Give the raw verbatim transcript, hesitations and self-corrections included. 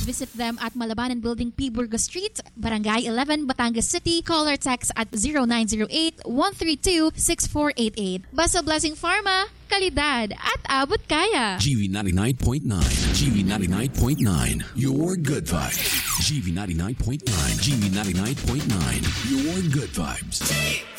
visit them at Malabanan Building, P. Burgos Street, Barangay eleven, Batangas City. Call or text at zero nine zero eight, one three two, six four eight eight. Basta Blessing Pharma, kalidad at abot kaya. G V ninety-nine point nine. G V ninety-nine point nine. Your good vibes. G V ninety-nine point nine. G V ninety-nine point nine. Your good vibes.